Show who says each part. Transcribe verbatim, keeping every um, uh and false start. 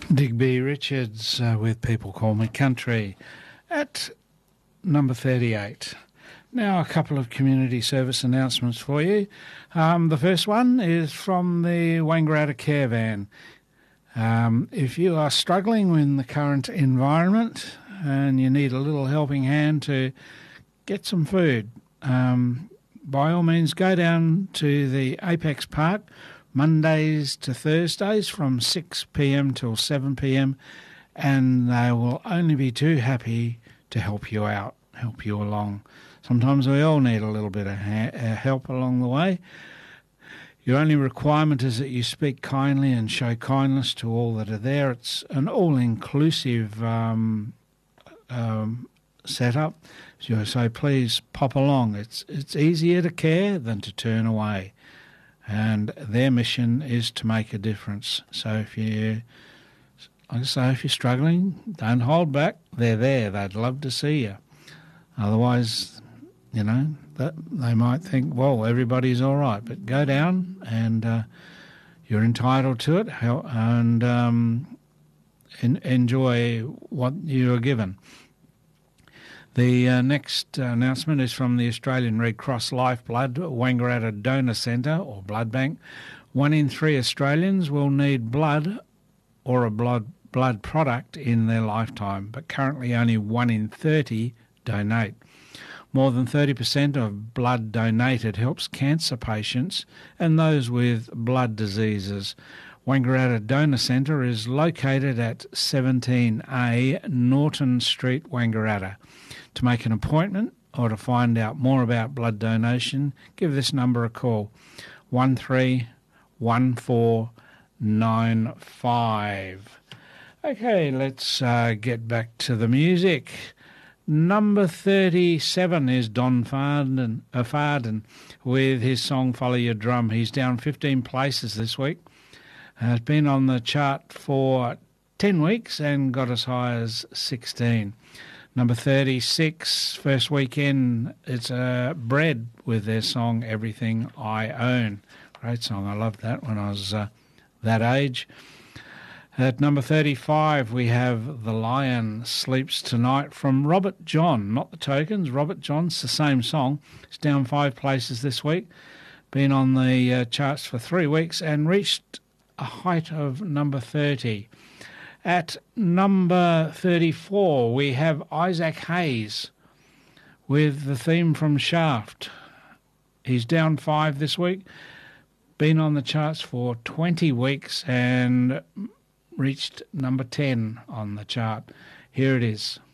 Speaker 1: Digby Richards uh, with People Call Me Country at number thirty-eight. Now a couple of community service announcements for you. Um, the first one is from the Wangaratta Caravan. Um, if you are struggling in the current environment and you need a little helping hand to get some food, um, by all means go down to the Apex Park Mondays to Thursdays from six p.m. till seven p.m. and they will only be too happy to help you out, help you along. Sometimes we all need a little bit of ha- uh, help along the way. Your only requirement is that you speak kindly and show kindness to all that are there. It's an all-inclusive um, um, setup, so please pop along. It's it's easier to care than to turn away, and their mission is to make a difference. So if you, like I say, if you're struggling, don't hold back. They're there. They'd love to see you. Otherwise, you know, that they might think, well, everybody's all right. But go down and uh, you're entitled to it and um, en- enjoy what you are given. The uh, next uh, announcement is from the Australian Red Cross Lifeblood Wangaratta Donor Centre or Blood Bank. One in three Australians will need blood or a blood blood product in their lifetime, but currently only one in thirty donate. More than thirty percent of blood donated helps cancer patients and those with blood diseases. Wangaratta Donor Centre is located at seventeen A Norton Street, Wangaratta. To make an appointment or to find out more about blood donation, give this number a call, one three one four nine five. Okay, let's uh, get back to the music. Number thirty-seven is Don Farden, uh, Farden with his song Follow Your Drum. He's down fifteen places this week. Has been on the chart for ten weeks and got as high as sixteen. Number thirty-six, first weekend, it's uh, Bread with their song Everything I Own. Great song, I loved that when I was uh, that age. At number thirty-five, we have The Lion Sleeps Tonight from Robert John, not the Tokens, Robert John's the same song. It's down five places this week, been on the uh, charts for three weeks and reached a height of number thirty. At number thirty-four, we have Isaac Hayes with the theme from Shaft. He's down five this week, been on the charts for twenty weeks and reached number ten on the chart. Here it is.